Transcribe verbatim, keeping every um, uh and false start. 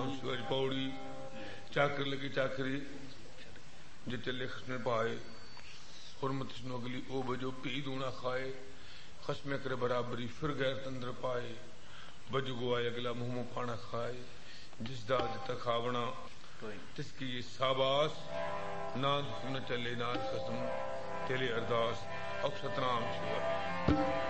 सतनाम शिवाजी पौड़ी चाकर लगी चाकरी जिते लिख में पाए हुरमत अगली ओ बजो पी दूना खाए खसमे करे बराबरी फिर गैर तंद्र पाए बज गुआ अगला मुंह मुंह पाना खाए जिस दाद तक खावना तिसकी ये शाबाश ना न चले ना कसम तेरे अरदास अब सतनाम शिवाजी।